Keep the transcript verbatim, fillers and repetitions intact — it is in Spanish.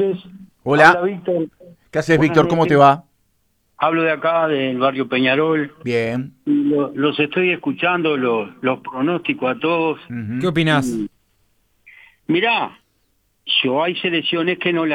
noches. Hola. Habla Víctor. ¿Qué haces, Buenas Víctor? ¿Cómo noches. te va? Hablo de acá, del barrio Peñarol. Bien. Lo- los estoy escuchando, los, los pronósticos a todos. Ujú. ¿Qué opinás? Y, mirá, yo hay selecciones que no